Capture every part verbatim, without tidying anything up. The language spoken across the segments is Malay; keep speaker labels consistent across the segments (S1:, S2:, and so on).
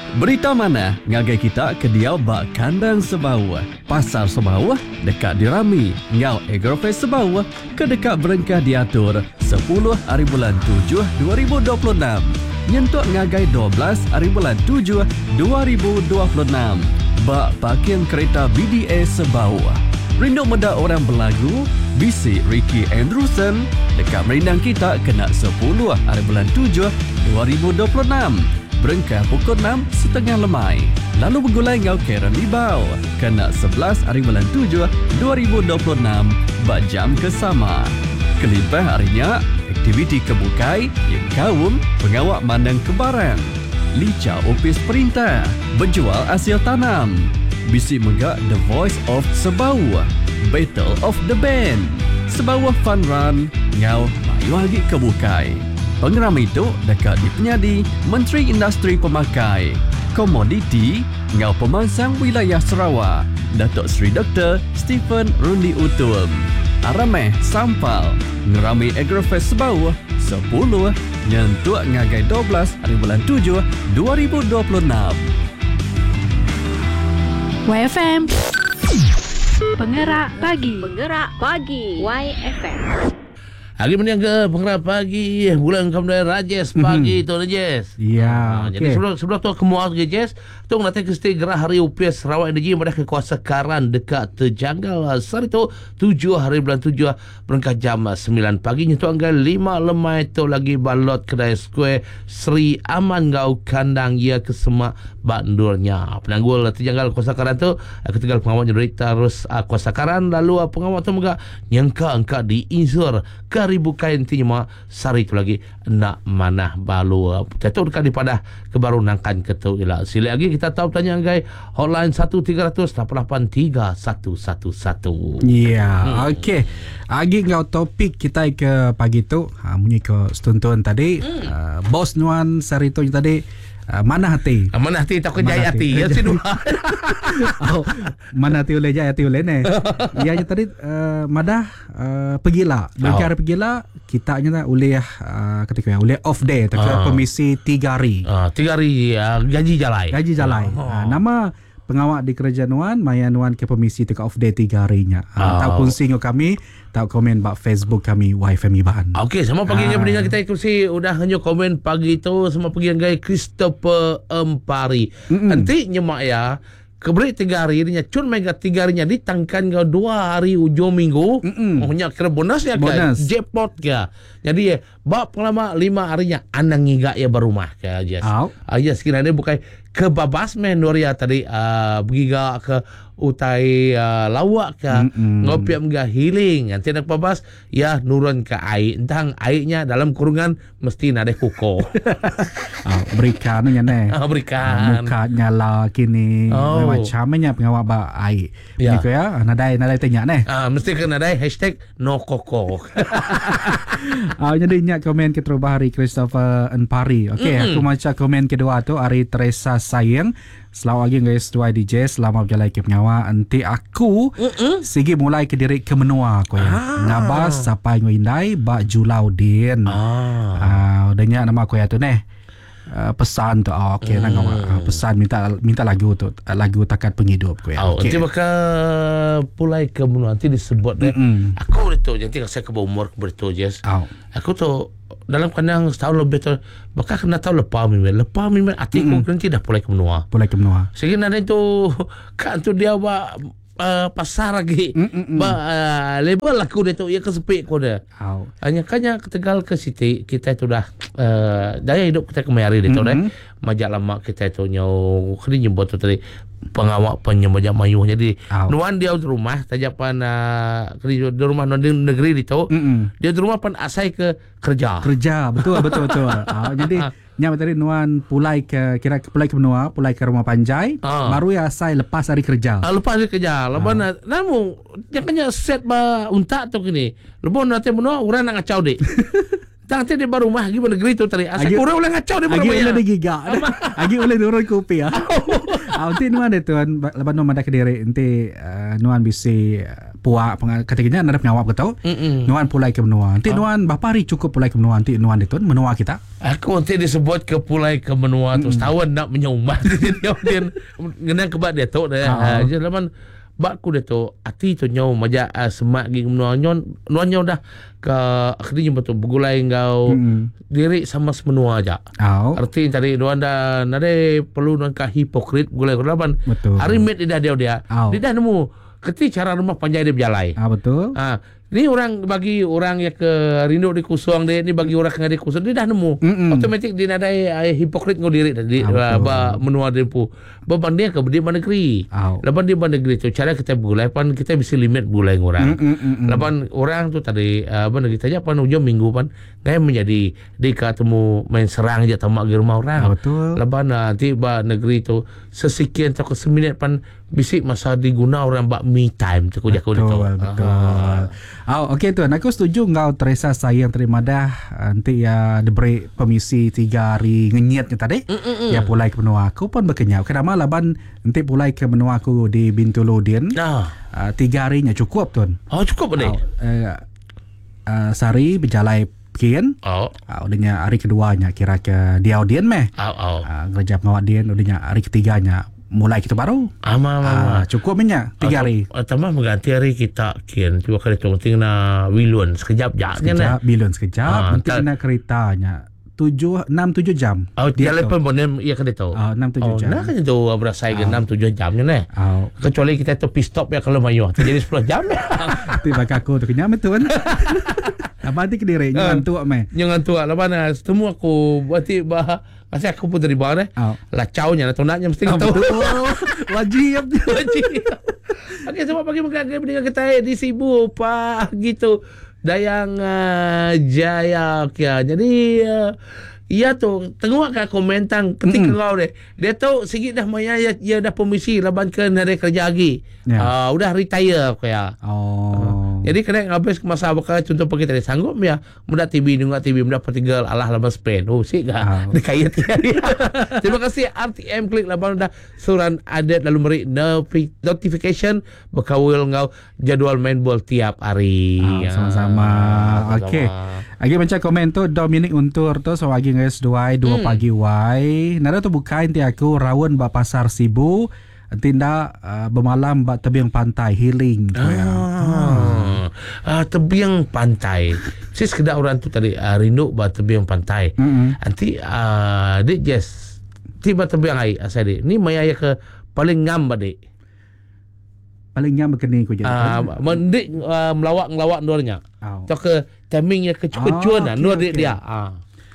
S1: Berita mana ngagai kita ke dia bak kandang Sebau. Pasar Sebau dekat dirami. Ngau Agrofest Sebau ke dekat berengkah diatur sepuluh hari bulan tujuh dua ribu dua puluh enam. Nyentuk ngagai dua belas hari bulan tujuh dua ribu dua puluh enam. Bak parking kereta B D A Sebau. Rindu muda orang berlagu, bisi Ricky Andrewson dekat merindang kita kena sepuluh hari bulan tujuh dua ribu dua puluh enam. Berengkah pukul enam setengah lemai. Lalu bergulai ngau Karen Libau kena sebelas hari bulan tujuh dua ribu dua puluh enam bak jam kesama. Kelimpah harinya aktiviti kebukai yang kaum pengawak mandang kebarang. Lica opis perintah, berjual hasil tanam. Bisi megak The Voice of Sebau, Battle of the Band, Sebau Fun Run, ngau mayu lagi kebukai. Pengeram itu dekat dipenyadi Menteri Industri Pemakai, Komoditi, ngau pemangsang wilayah Sarawak, Datuk Seri Doktor Stephen Rundi Utum. Arameh Sampal, ngerami Agrofest Sebau, sepuluh, nyentuk ngagai dua belas hari bulan tujuh dua ribu dua puluh enam.
S2: Y F M Penggerak Pagi. Penggerak Pagi Y F M.
S3: Hari meniaga penggerak pagi bulan kemudian Rajes pagi tu Rajes.
S4: Ya.
S3: Ha,
S4: Okay.
S3: jadi sebelum sebelum tu kemuat Rajes, tu nanti ke stay gerah hari U P S Sarawak Energy pada ke kuasa karan dekat terjanggal. Hari tu tujuh hari bulan tujuh berengkah jam sembilan pagi nyentuh anggal lima lemai tu lagi balot kedai square Sri Aman Gau kandang ia ke semak bandurnya. Penanggul terjanggal kuasa karan tu ketinggal pengawal jadi terus uh, kuasa karan lalu uh, pengawal tu megak nyangka angka diinsur ke ribu kain tinjema sari tu lagi nak manah balu jatuh dekat daripada kebaru nangkan ketu ila sila lagi kita tahu tanya anggai hotline satu tiga kosong lapan lapan tiga satu satu satu.
S4: Ya, hmm. Okey. Agi ngau topik kita ke pagi tu, ha munyi ke setuntun tadi, hmm. uh, bos nuan sari tu tadi. Uh, mana hati?
S3: Uh, mana hati tak kerja hati. Ya si dua.
S4: Oh, mana hati oleh jaya hati oleh ne. Ya tadi uh, madah uh, pergilah. Berkara oh. pergilah kita nya oleh uh, ketika oleh off day tak uh. komisi tiga hari.
S3: Ah uh, tiga hari uh, gaji jalai.
S4: Gaji jalai. Oh. Uh, nama pengawak di kerajaan Nuan, Maya Nuan ke komisi teka off day tiga harinya. Uh, oh. Tahu kongsi dengan kami, tahu komen bak Facebook kami Y F M Iban.
S3: Okey, sama pagi uh. pendengar kita ikusi udah hanya komen pagi tu sama pergi dengan Christopher Empari. Nanti nyemak ya. Keberi tiga hari ini cun mega tiga harinya ditangkan ke dua hari ujung minggu. Mohonnya kira bonusnya ke jackpot ke. Jadi bak pelama lima harinya anang ngiga ya berumah ke aja. Aja sekiranya bukan kebabas men Doria tadi uh, begiga ke utai uh, lawak ke ngopi menggah healing nanti nak babas ya nurun ke air entang airnya dalam kurungan mesti ada kuko.
S4: Oh, berikan nya ne.
S3: Oh, berikan.
S4: Muka nyala kini oh. Macamnya pengawak ba air. Ya. Begitu ya. Nadai nadai tanya ne.
S3: Ah mesti ke nadai hashtag no koko.
S4: Ah jadi nya komen ke terubah hari Christopher Empari. Okey, mm-hmm. Aku baca komen kedua tu hari Teresa Sayang. Selamat pagi guys, dua D J selamat berjalan ke penyawa. Nanti aku mm-mm. Sigi mulai ke diri ke menua aku ya. Ah. Ngabas sampai ngindai bak julau din. Ah. Ah udahnya nama aku ya tu neh. Uh, pesan tu oh, okey mm. uh, pesan minta minta lagu tu lagu takat penghidup aku ya.
S3: Oh, okay. Nanti bakal pulai ke menua nanti disebut deh. Aku itu nanti saya ke umur bertu Jess. Oh. Aku tu dalam kandang setahun lebih tu bakal kena tahu lepas mimen lepas mimen atiku nanti dah pulai ke menua
S4: pulai ke menua
S3: sehingga nanti tu kan tu dia buat uh, pasar lagi ba uh, label aku dia tu ia kesepik ko dia oh. Hanya kanya ketegal ke Siti kita itu dah uh, daya hidup kita kemari dia tu deh majak lama kita itu nyau kini nyebut tu tadi pengawak penyembajak mayuh jadi oh. Nuan dia di rumah tajapan uh, di rumah negeri itu dia di rumah pan asai ke kerja
S4: kerja betul betul betul oh, jadi nya tadi Nuan pulai ke kira pulai ke benua pulai ke rumah panjai oh. Baru ya asai lepas hari kerja
S3: ah, lepas hari kerja lepas oh. Namun jangannya set ba unta tu kini lepas nanti benua orang nak ngacau dek. Nanti dia baru rumah gimana negeri tu tadi. Asal kurang boleh ngacau dia baru.
S4: Agi boleh digiga. Agi boleh turun kopi ya. Nanti nuan dia tuan lepas nuan ada kediri nanti uh, nuan bisi uh, puak ketiganya nadap ngawap gitu.
S3: Mm-mm.
S4: Nuan pulai ke benua. Nanti
S3: Oh.
S4: nuan berapa hari cukup pulai ke benua nanti nuan itu menua kita.
S3: Aku nanti disebut ke pulai ke menua tu setahun nak menyumat dia dia ngena kebat dia tu dah.
S4: Ah.
S3: Jadi laman bakku dia tu ati tu nyau maja uh, semak gi menua nyon nuan nyau dah ke akhirnya betul begulai engkau
S4: Mm.
S3: diri sama semenua aja.
S4: Au.
S3: Arti tadi nuan dah nade perlu nuan ka hipokrit begulai laban.
S4: Betul.
S3: Hari mit dia dia dia.
S4: Au.
S3: Dia dah nemu keti cara rumah panjai dia berjalai.
S4: Ah betul.
S3: Ah, ni orang bagi orang yang ke rindu di kusung dia ni bagi orang ke di kusung dia dah nemu.
S4: Mm-mm.
S3: Automatik dia ada uh, hipokrit ngau diri tadi
S4: Ah,
S3: uh,
S4: betul.
S3: ba menua dia pu. Beban dia ke di mana negeri.
S4: Au.
S3: Lapan di mana negeri tu cara kita bulai pan kita bisa limit bulai orang.
S4: Mm, mm, mm, mm.
S3: Lapan orang tu tadi uh, apa negeri saja pan ujung minggu pan gaya menjadi dia ketemu main serang je tamak di rumah orang.
S4: Ah, betul.
S3: Lapan nanti ba negeri tu sesekian atau seminit pan bisik masa diguna orang bak me time tu kuja
S4: Betul,
S3: tu.
S4: betul. Oh, okey tuan. Aku setuju kau Teresa sayang terima dah nanti ya diberi permisi tiga hari ngenyatnya tadi.
S3: Mm-mm.
S4: Ya pulai ke benua aku pun berkenyap. Kenapa laban nanti pulai ke benua aku di Bintuludin.
S3: Nah.
S4: Uh, tiga harinya cukup tuan.
S3: Oh cukup ni.
S4: Oh, uh, uh, sari berjalai kian.
S3: Oh.
S4: Uh, udahnya hari keduanya kira ke Diaudien meh.
S3: Oh oh.
S4: Uh, ngerjap ngawak dien udahnya hari ketiganya mulai kita baru.
S3: Ama ama.
S4: Uh, cukup minyak tiga hari.
S3: Atama mengganti hari kita kian cuba kali tungting na wilun sekejap je kan.
S4: Sekejap, bilun sekejap.
S3: Ah,
S4: nanti
S3: tak-
S4: kena keretanya tujuh, enam, tujuh jam.
S3: Oh dia
S4: tu.
S3: lepas bonem ia kali tu.
S4: Ah, enam, tujuh
S3: Oh,
S4: jam.
S3: nah kan itu berasa ke enam tujuh jamnya ni.
S4: Oh,
S3: Kecuali kita tu pit stop ya kalau mayu. Jadi sepuluh jam.
S4: nanti bakal aku tu kenyam itu kan. Apa nanti kediri
S3: Ah.
S4: ngantuk meh.
S3: Jangan tua lah mana. Semua aku berarti bah masih aku pun dari bawah eh.
S4: Oh.
S3: Lacaunya atau naknya mesti
S4: Ah,
S3: tahu.
S4: betul. Wajib.
S3: Okey, sebab pagi mengagai dengan kita di Sibu Pak gitu. Dayang uh, Jaya okay. Jadi uh, ia tu tengok ke komentar ketika
S4: Mm-mm.
S3: kau deh. Dia tahu sikit dah maya ya, dia dah permisi laban ke nari kerja lagi.
S4: Ya.
S3: Uh, udah retire kaya.
S4: Oh.
S3: Jadi kena habis ke masa bakal contoh pagi tadi sanggup ya muda T V nunggu T V muda pertigal Allah laban Spain. Oh sik
S4: Ah.
S3: gak dikait dia. Terima kasih R T M klik laban dah suran adat lalu meri notifi- notification bakawil ngau jadual main bol tiap hari.
S4: Ah, sama-sama.
S3: Ah,
S4: Okey.
S3: sama-sama.
S4: Lagi macam komen tu Dominic Untur tu so lagi guys dua dua
S3: Hmm.
S4: pagi wai. Nada tu bukain ti aku rawon ba pasar Sibu. Tinda uh, bermalam ba tebing pantai healing tu ya.
S3: Ah, ah, tebiang pantai. Saya sekedar orang tu tadi ah, rindu bah tebiang pantai.
S4: Mm-mm.
S3: Nanti ah, dik Jess tiba tebiang air asal dik. Ni maya ya ke paling ngam bah dik.
S4: Paling nyam berkeni ku je.
S3: Ah, mendik ah, melawak-melawak nuarnya.
S4: Oh.
S3: Atau ke timing ya kecukucuan
S4: Ah,
S3: ah,
S4: okey,
S3: nuar dik
S4: okey.
S3: dia. Ah.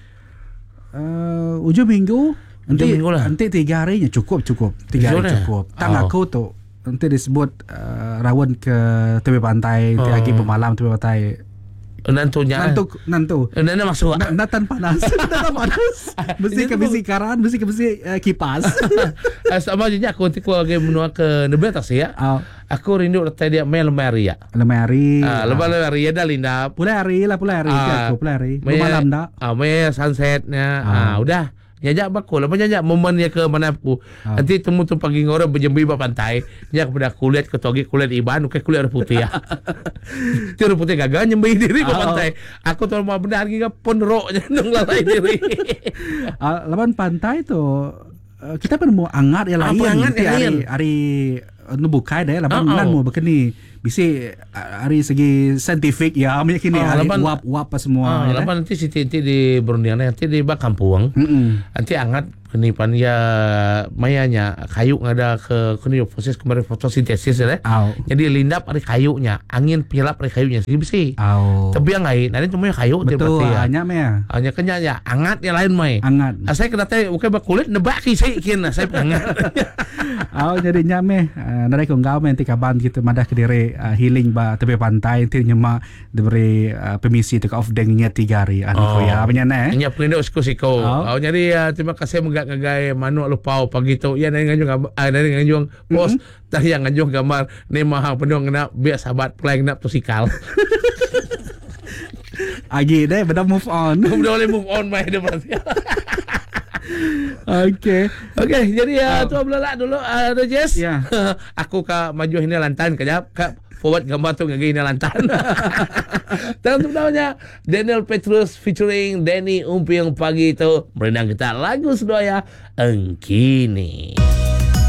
S4: Uh, ujung minggu nanti
S3: Ujung minggu lah.
S4: nanti tiga harinya cukup cukup tiga hari
S3: Ujung dah?
S4: cukup tang
S3: Oh.
S4: aku tu nanti disebut uh, rawon ke tepi pantai nanti
S3: Oh.
S4: lagi bermalam tepi pantai
S3: Nantunya.
S4: nantu nantu
S3: Eh, Nana masuk.
S4: Na- natan panas natan panas mesti
S3: Ini
S4: ke
S3: tu-
S4: bisi karan mesti ke bisi uh, kipas
S3: Ah, sama je aku nanti aku lagi menua ke Nebel tak ya.
S4: oh,
S3: Aku rindu letak dia main lemari ya.
S4: lemari
S3: Ah, lepas lemari ya dah lindap.
S4: pulai hari lah pulai hari
S3: Ah,
S4: aku pulai hari
S3: Maya-
S4: bermalam dah
S3: Ah, maya sunsetnya.
S4: Ah.
S3: Ah, udah. Nyajak bakul. Lepas nyajak momen dia ke mana aku.
S4: Ah.
S3: Nanti temu tu pagi orang berjembi ba pantai. Nyajak kepada kulit ke togi kulit iban ke kulit orang putih ya. Dia orang putih gagal nyembi diri ba
S4: Ah,
S3: pantai. Aku tu mau benar lagi ke pun roknya nang lalai diri.
S4: uh, lawan pantai tu uh, kita pun mau angat ya lain
S3: Apa angat
S4: nanti
S3: yang
S4: hari
S3: lain?
S4: hari uh, nu bukai dah lawan
S3: Oh,
S4: nan
S3: oh.
S4: mau berkeni bisi uh, hari segi saintifik ya punya kini
S3: Oh,
S4: hari
S3: laban-
S4: wap wap apa semua
S3: Ah,
S4: ya,
S3: lepas nanti Siti nanti di Berundian nanti di bak kampung.
S4: Mm-mm.
S3: Nanti angat kenipan ya mayanya kayu ngada ke keni proses kemarin fotosintesis ya.
S4: Au.
S3: Jadi lindap ada kayunya, angin pilap ada kayunya. Jadi besi.
S4: Au.
S3: Tapi yang lain, nanti cuma kayu dia
S4: Betul,
S3: berarti ya.
S4: hanya me ya.
S3: Hanya kenya ya, angat yang lain mai.
S4: Angat.
S3: Ah, saya kena tanya, bukan kulit nebak kisah ikin lah, saya angat.
S4: Au jadi nyame uh, narai ko ngau menti kaban kita madah kediri uh, healing ba tepi pantai nanti nyema diberi uh, permisi tu off dengnya tiga hari anu
S3: Oh.
S4: ko ya punya ne.
S3: Hanya pelindung siko-siko.
S4: Oh.
S3: Oh. jadi uh, terima kasih menggak ngagai manu lupau pagi tu. Ya dari nganjung ah, dari nganjung bos.
S4: Mm-hmm.
S3: Dah yang nganjung gambar ni mahang penuh ngena biar sahabat pelai ngena tu sikal.
S4: Agi deh beda move on.
S3: Udah boleh move on mai dia berarti.
S4: Okey.
S3: Okey, jadi uh, tuan belak dulu uh, Jess.
S4: Ya.
S3: Aku ka maju ini lantan kejap. Ka forward gambar tu ngagi ini lantan. Dan untuk namanya Daniel Petrus featuring Danny Umpiang pagi itu berenang kita lagu sedaya Engkini.